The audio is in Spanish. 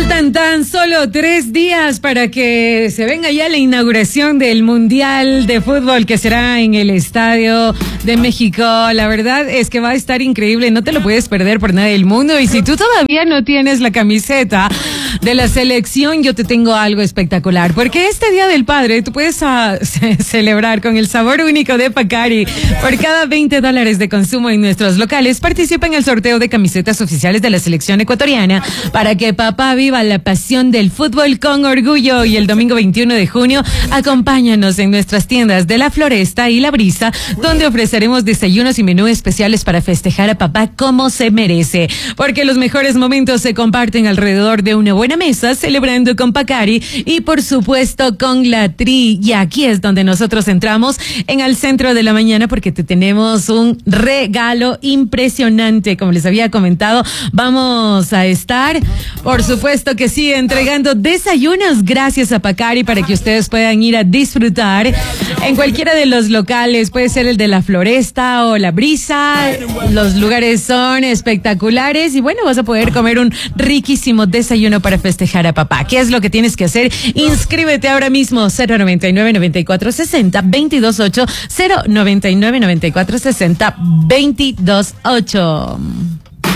Faltan tan solo 3 días para que se venga ya la inauguración del Mundial de Fútbol que será en el Estadio de México. La verdad es que va a estar increíble, no te lo puedes perder por nada del mundo. Y si tú todavía no tienes la camiseta de la selección, yo te tengo algo espectacular, porque este Día del Padre tú puedes celebrar con el sabor único de Pacari. Por cada $20 de consumo en nuestros locales, participa en el sorteo de camisetas oficiales de la selección ecuatoriana para que papá viva la pasión del fútbol con orgullo. Y el domingo 21 de junio, acompáñanos en nuestras tiendas de La Floresta y La Brisa, donde ofreceremos desayunos y menú especiales para festejar a papá como se merece, porque los mejores momentos se comparten alrededor de una buena mesa, celebrando con Pacari y por supuesto con la Tri. Y aquí es donde nosotros entramos en el centro de la mañana, porque te tenemos un regalo impresionante. Como les había comentado, vamos a estar, por supuesto que sí, entregando desayunos gracias a Pacari para que ustedes puedan ir a disfrutar en cualquiera de los locales. Puede ser el de La Floresta o La Brisa. Los lugares son espectaculares y bueno, vas a poder comer un riquísimo desayuno para festejar a papá. ¿Qué es lo que tienes que hacer? Inscríbete ahora mismo. 099-9460-228. 099-9460-228.